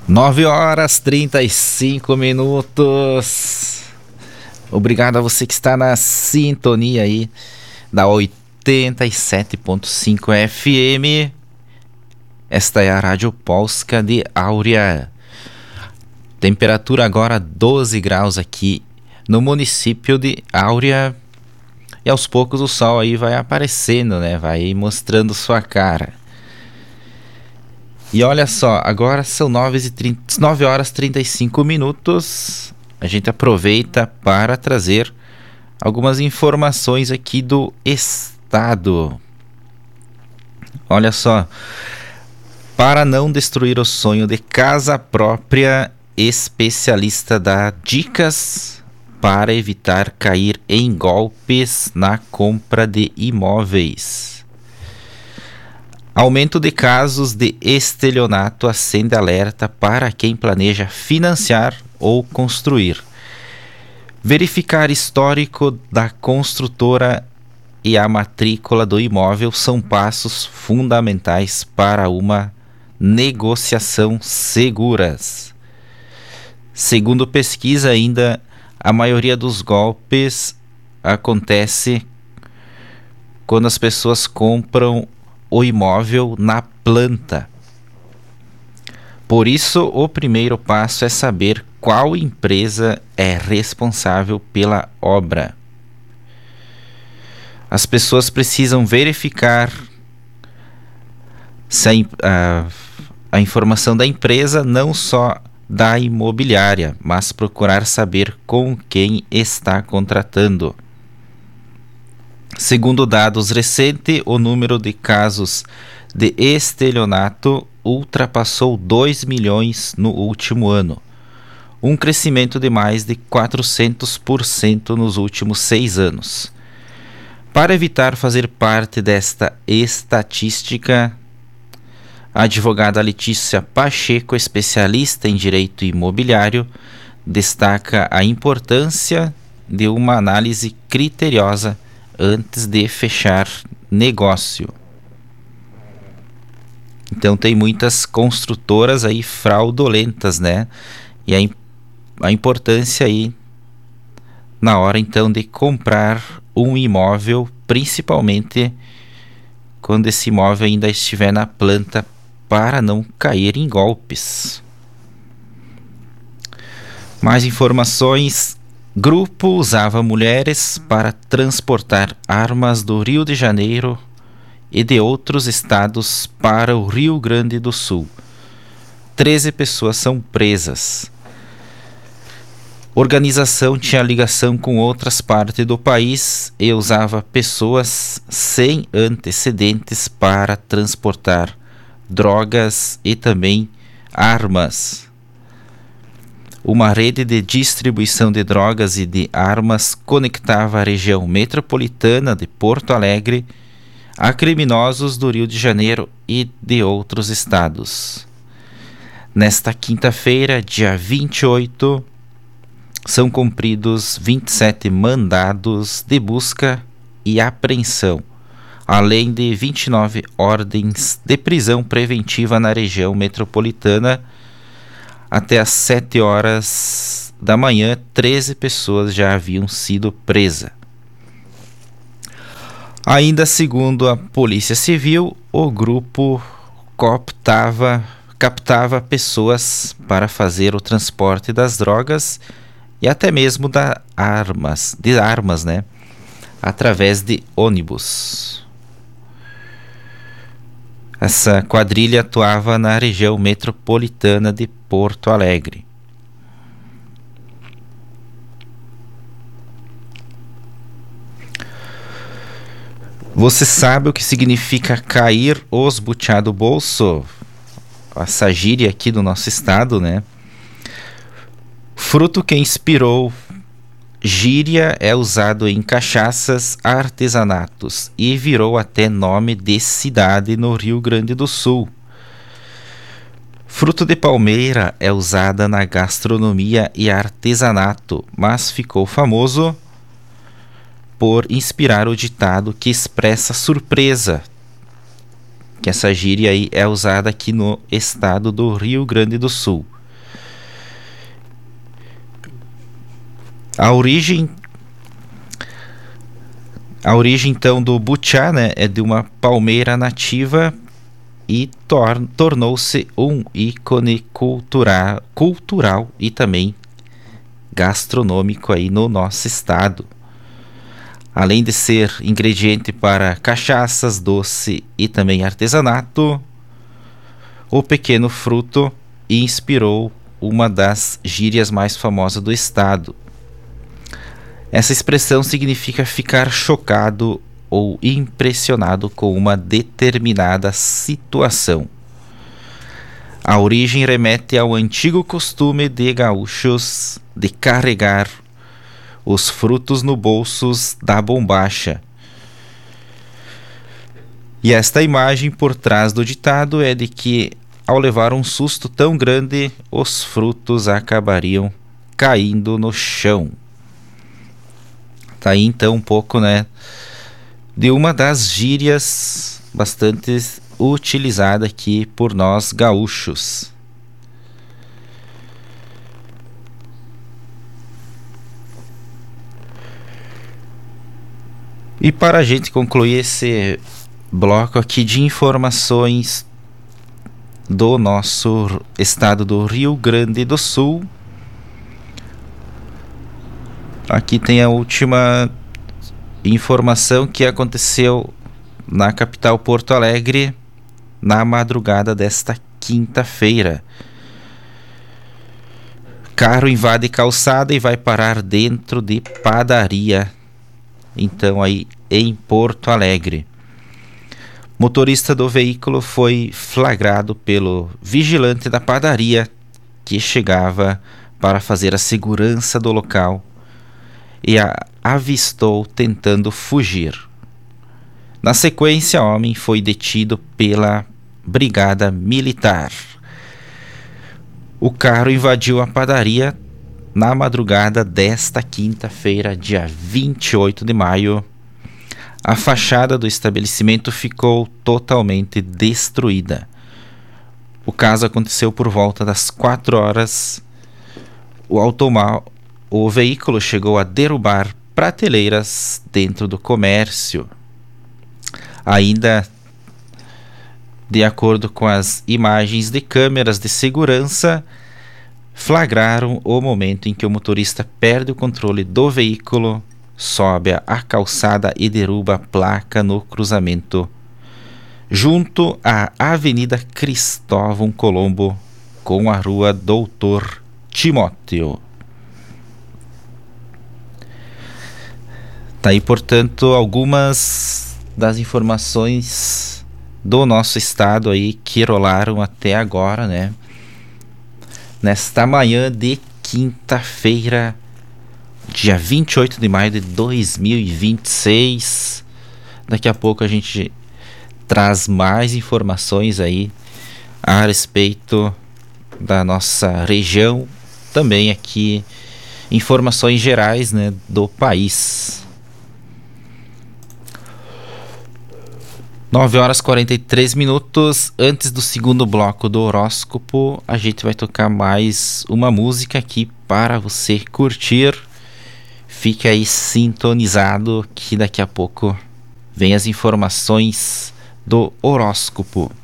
9h35. Obrigado a você que está na sintonia aí da 87.5 FM. Esta é a Rádio Polska de Áurea. Temperatura agora 12 graus aqui no município de Áurea. E aos poucos o sol aí vai aparecendo, né? Vai mostrando sua cara. E olha só, agora são 9h35. A gente aproveita para trazer algumas informações aqui do estado. Olha só, para não destruir o sonho de casa própria, especialista dá dicas para evitar cair em golpes na compra de imóveis. Aumento de casos de estelionato acende alerta para quem planeja financiar ou construir. Verificar histórico da construtora e a matrícula do imóvel são passos fundamentais para uma negociação seguras. Segundo pesquisa ainda, a maioria dos golpes acontece quando as pessoas compram o imóvel na planta. Por isso, o primeiro passo é saber qual empresa é responsável pela obra. As pessoas precisam verificar se a informação da empresa, não só da imobiliária, mas procurar saber com quem está contratando. Segundo dados recentes, o número de casos de estelionato ultrapassou 2 milhões no último ano, um crescimento de mais de 400% nos últimos 6 anos. Para evitar fazer parte desta estatística, a advogada Letícia Pacheco, especialista em direito imobiliário, destaca a importância de uma análise criteriosa antes de fechar negócio. Então tem muitas construtoras aí fraudulentas, né? E a importância aí na hora então de comprar um imóvel, principalmente quando esse imóvel ainda estiver na planta, para não cair em golpes. Mais informações. Grupo usava mulheres para transportar armas do Rio de Janeiro e de outros estados para o Rio Grande do Sul. 13 pessoas são presas. Organização tinha ligação com outras partes do país e usava pessoas sem antecedentes para transportar drogas e também armas. Uma rede de distribuição de drogas e de armas conectava a região metropolitana de Porto Alegre a criminosos do Rio de Janeiro e de outros estados. Nesta quinta-feira, dia 28, são cumpridos 27 mandados de busca e apreensão, além de 29 ordens de prisão preventiva na região metropolitana. Até às 7 horas da manhã, 13 pessoas já haviam sido presas. Ainda segundo a Polícia Civil, o grupo captava pessoas para fazer o transporte das drogas e até mesmo de armas, né? Através de ônibus. Essa quadrilha atuava na região metropolitana de Porto Alegre. Você sabe o que significa cair os butiá do bolso? Essa gíria aqui do nosso estado, né? Fruto que inspirou gíria é usado em cachaças, artesanatos e virou até nome de cidade no Rio Grande do Sul. Fruto de palmeira é usada na gastronomia e artesanato, mas ficou famoso por inspirar o ditado que expressa surpresa, que essa gíria aí é usada aqui no estado do Rio Grande do Sul. A origem então do butiá, né, é de uma palmeira nativa e tornou-se um ícone cultural e também gastronômico aí no nosso estado. Além de ser ingrediente para cachaças, doce e também artesanato, o pequeno fruto inspirou uma das gírias mais famosas do estado. Essa expressão significa ficar chocado ou impressionado com uma determinada situação. A origem remete ao antigo costume de gaúchos de carregar os frutos no bolsos da bombacha. E esta imagem por trás do ditado é de que, ao levar um susto tão grande, os frutos acabariam caindo no chão. Tá aí então um pouco, né, de uma das gírias bastante utilizada aqui por nós gaúchos. E para a gente concluir esse bloco aqui de informações do nosso estado do Rio Grande do Sul, aqui tem a última informação que aconteceu na capital Porto Alegre na madrugada desta quinta-feira. Carro invade calçada e vai parar dentro de padaria, então aí em Porto Alegre. Motorista do veículo foi flagrado pelo vigilante da padaria que chegava para fazer a segurança do local e a avistou tentando fugir. Na sequência, o homem foi detido pela brigada militar. O carro invadiu a padaria na madrugada desta quinta-feira, dia 28 de maio. A fachada do estabelecimento ficou totalmente destruída. O caso aconteceu por volta das 4 horas. O veículo chegou a derrubar prateleiras dentro do comércio. Ainda de acordo com as imagens de câmeras de segurança, flagraram o momento em que o motorista perde o controle do veículo, sobe a calçada e derruba a placa no cruzamento, junto à Avenida Cristóvão Colombo com a Rua Doutor Timóteo. Tá aí, portanto, algumas das informações do nosso estado aí que rolaram até agora, né? Nesta manhã de quinta-feira, dia 28 de maio de 2026. Daqui a pouco a gente traz mais informações aí a respeito da nossa região, também aqui informações gerais, né, do país. 9 horas e 43 minutos. Antes do segundo bloco do horóscopo, a gente vai tocar mais uma música aqui para você curtir. Fique aí sintonizado que daqui a pouco vem as informações do horóscopo.